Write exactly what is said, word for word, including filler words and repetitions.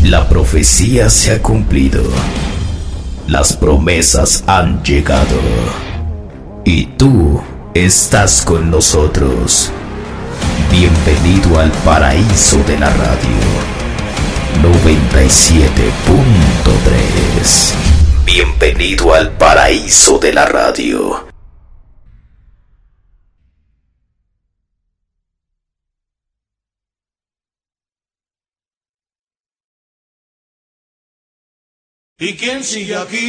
La profecía se ha cumplido. Las promesas han llegado. Y tú estás con nosotros. Bienvenido al paraíso de la radio. noventa y siete punto tres. Bienvenido al paraíso de la radio. ¿Y quién sigue aquí?